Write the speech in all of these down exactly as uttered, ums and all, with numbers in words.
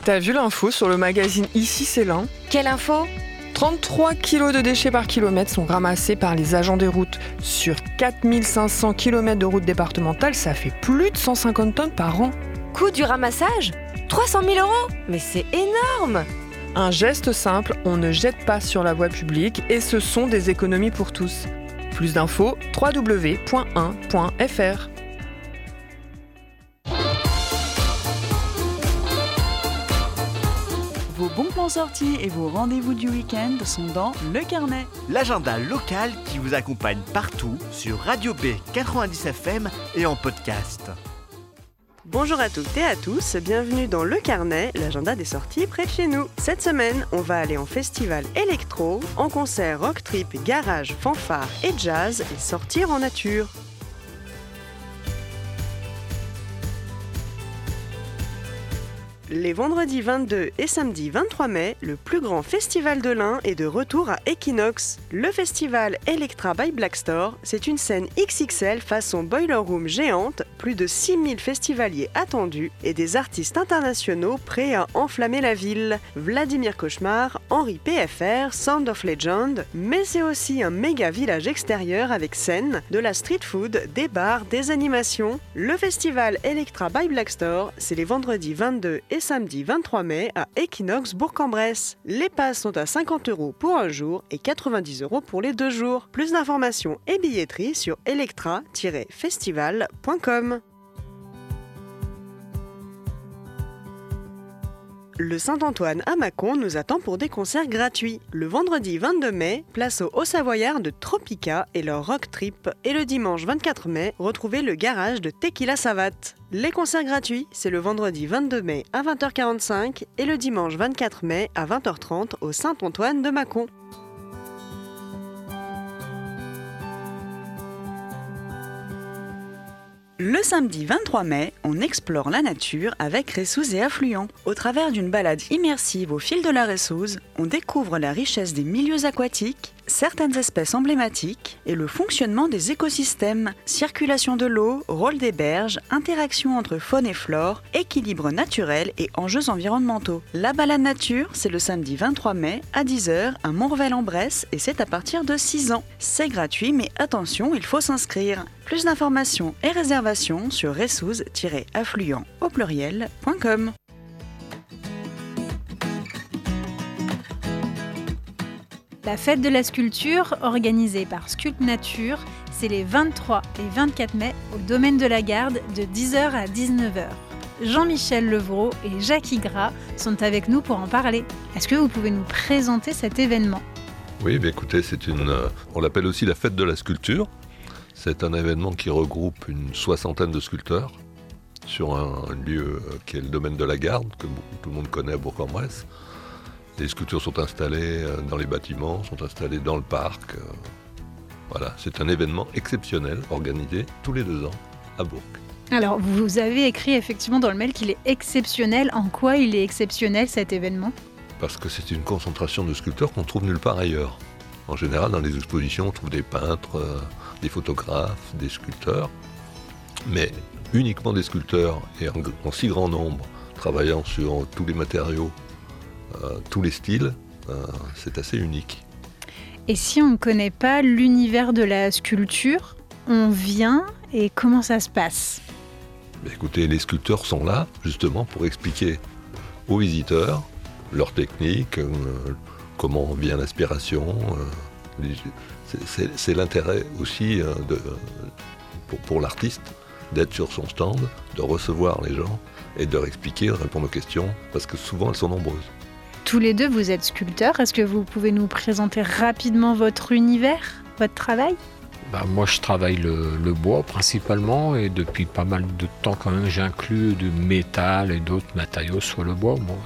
T'as vu l'info sur le magazine Ici c'est l'Ain ? Quelle info ? trente-trois kilos de déchets par kilomètre sont ramassés par les agents des routes. Sur quatre mille cinq cents kilomètres de routes départementales, ça fait plus de cent cinquante tonnes par an. Coût du ramassage ? trois cent mille euros ? Mais c'est énorme ! Un geste simple, on ne jette pas sur la voie publique et ce sont des économies pour tous. Plus d'infos, w w w point un point f r. Vos bons plans sortis et vos rendez-vous du week-end sont dans Le Carnet. L'agenda local qui vous accompagne partout sur Radio B quatre-vingt-dix F M et en podcast. Bonjour à toutes et à tous, bienvenue dans Le Carnet, l'agenda des sorties près de chez nous. Cette semaine, on va aller en festival électro, en concert rock trip, garage, fanfare et jazz et sortir en nature. Les vendredis vingt-deux et samedi vingt-trois mai, le plus grand festival de l'Ain est de retour à Equinox. Le festival Electra by Blackstore, c'est une scène X X L façon Boiler Room géante, plus de six mille festivaliers attendus et des artistes internationaux prêts à enflammer la ville. Vladimir Cauchemar, Henri P F R, Sound of Legend, mais c'est aussi un méga village extérieur avec scène, de la street food, des bars, des animations. Le festival Electra by Blackstore, c'est les vendredis vingt-deux et samedi vingt-trois mai à Equinox Bourg-en-Bresse. Les passes sont à cinquante euros pour un jour et quatre-vingt-dix euros pour les deux jours. Plus d'informations et billetterie sur electra tiret festival point com. Le Saint-Antoine à Mâcon nous attend pour des concerts gratuits. Le vendredi vingt-deux mai, place au Haut-Savoyard de Tropica et leur rock trip. Et le dimanche vingt-quatre mai, retrouvez le garage de Tequila Savate. Les concerts gratuits, c'est le vendredi vingt-deux mai à vingt heures quarante-cinq et le dimanche vingt-quatre mai à vingt heures trente au Saint-Antoine de Mâcon. Le samedi vingt-trois mai, on explore la nature avec Ressouze et Affluents. Au travers d'une balade immersive au fil de la Ressouze, on découvre la richesse des milieux aquatiques, certaines espèces emblématiques et le fonctionnement des écosystèmes, circulation de l'eau, rôle des berges, interaction entre faune et flore, équilibre naturel et enjeux environnementaux. La balade nature, c'est le samedi vingt-trois mai à dix heures à Montrevel-en-Bresse et c'est à partir de six ans. C'est gratuit mais attention, il faut s'inscrire. Plus d'informations et réservations sur ressouze tiret affluent au pluriel point com. La fête de la sculpture, organisée par Sculpt Nature, c'est les vingt-trois et vingt-quatre mai au domaine de la Garde de dix heures à dix-neuf heures. Jean-Michel Levrault et Jacques Igras sont avec nous pour en parler. Est-ce que vous pouvez nous présenter cet événement ? Oui, bah écoutez, c'est une, euh, on l'appelle aussi la fête de la sculpture. C'est un événement qui regroupe une soixantaine de sculpteurs sur un, un lieu qui est le domaine de la Garde, que tout le monde connaît à Bourg-en-Bresse. Les sculptures sont installées dans les bâtiments, sont installées dans le parc. Voilà, c'est un événement exceptionnel organisé tous les deux ans à Bourg. Alors, vous avez écrit effectivement dans le mail qu'il est exceptionnel. En quoi il est exceptionnel cet événement ? Parce que c'est une concentration de sculpteurs qu'on trouve nulle part ailleurs. En général, dans les expositions, on trouve des peintres, euh, des photographes, des sculpteurs. Mais uniquement des sculpteurs et en, en si grand nombre, travaillant sur tous les matériaux, Euh, tous les styles, euh, c'est assez unique. Et si on ne connaît pas l'univers de la sculpture, on vient et comment ça se passe ? Mais écoutez, les sculpteurs sont là justement pour expliquer aux visiteurs leur technique, euh, comment vient l'inspiration. Euh, les, c'est, c'est, c'est l'intérêt aussi euh, de, pour, pour l'artiste d'être sur son stand, de recevoir les gens et de leur expliquer, de répondre aux questions, parce que souvent elles sont nombreuses. Tous les deux, vous êtes sculpteurs. Est-ce que vous pouvez nous présenter rapidement votre univers, votre travail ? Bah, moi, je travaille le, le bois principalement et depuis pas mal de temps quand même, j'inclus du métal et d'autres matériaux sur le bois. Bon,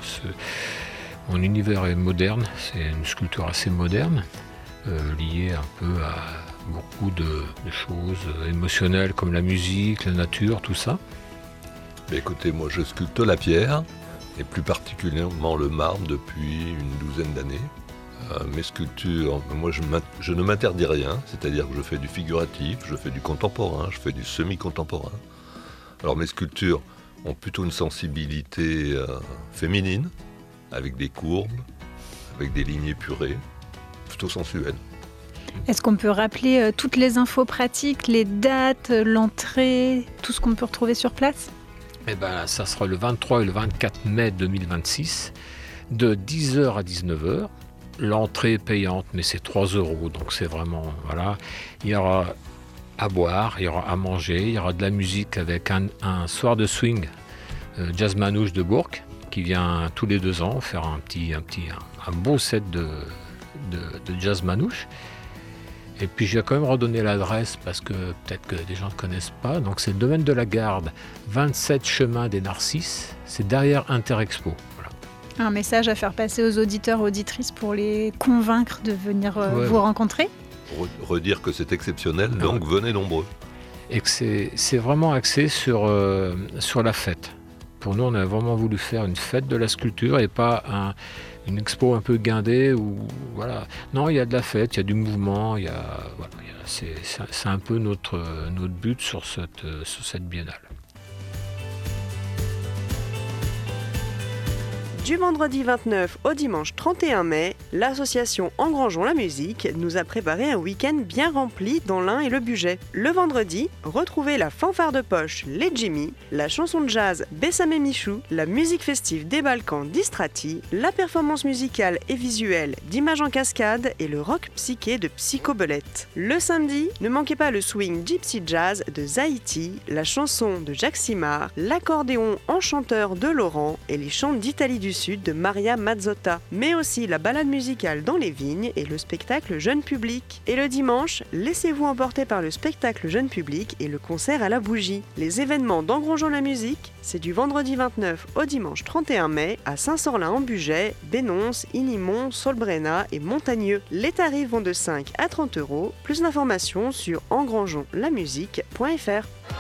mon univers est moderne, c'est une sculpture assez moderne, euh, liée un peu à beaucoup de, de choses émotionnelles comme la musique, la nature, tout ça. Mais écoutez, moi je sculpte la pierre, et plus particulièrement le marbre depuis une douzaine d'années. Euh, mes sculptures, moi je, je ne m'interdis rien, c'est-à-dire que je fais du figuratif, je fais du contemporain, je fais du semi-contemporain. Alors mes sculptures ont plutôt une sensibilité euh, féminine, avec des courbes, avec des lignes épurées, plutôt sensuelles. Est-ce qu'on peut rappeler euh, toutes les infos pratiques, les dates, l'entrée, tout ce qu'on peut retrouver sur place ? Eh ben, ça sera le vingt-trois et le vingt-quatre mai deux mille vingt-six, de dix heures à dix-neuf heures. L'entrée est payante, mais c'est trois euros, donc c'est vraiment, voilà. Il y aura à boire, il y aura à manger, il y aura de la musique avec un, un soir de swing, euh, Jazz Manouche de Bourg, qui vient tous les deux ans faire un petit, un petit, un, un beau set de, de, de Jazz Manouche. Et puis je vais quand même redonner l'adresse parce que peut-être que des gens ne connaissent pas. Donc c'est le domaine de la Garde, vingt-sept chemin des Narcisses, c'est derrière Interexpo. Voilà. Un message à faire passer aux auditeurs, auditrices pour les convaincre de venir euh, Ouais. vous rencontrer. Redire que c'est exceptionnel, Non. donc venez nombreux. Et que c'est, c'est vraiment axé sur, euh, sur la fête. Pour nous, on a vraiment voulu faire une fête de la sculpture et pas un, une expo un peu guindée. Où, voilà. Non, il y a de la fête, il y a du mouvement, il y a, voilà, il y a, c'est, c'est, c'est un peu notre, notre but sur cette, sur cette biennale. Du vendredi vingt-neuf au dimanche trente et un mai, l'association Engrangeons la musique nous a préparé un week-end bien rempli dans l'Ain et le Bugey. Le vendredi, retrouvez la fanfare de poche Les Jimmy, la chanson de jazz Bessam et Michou, la musique festive des Balkans d'Istrati, la performance musicale et visuelle d'Images en cascade et le rock psyché de Psychobelette. Le samedi, ne manquez pas le swing Gypsy Jazz de Zaïti, la chanson de Jacques Simard, l'accordéon enchanteur de Laurent et les chants d'Italie du Sud de Maria Mazzotta, mais aussi la balade musicale dans les vignes et le spectacle jeune public. Et le dimanche, laissez-vous emporter par le spectacle jeune public et le concert à la bougie. Les événements d'Engrangeons la musique, c'est du vendredi vingt-neuf au dimanche trente et un mai à Saint-Sorlin-en-Bugey, Bénonce, Inimont, Solbrena et Montagneux. Les tarifs vont de cinq à trente euros. Plus d'informations sur engrangeons la musique point f r.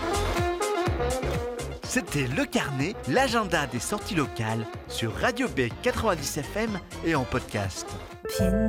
C'était Le Carnet, l'agenda des sorties locales sur Radio B quatre-vingt-dix F M et en podcast.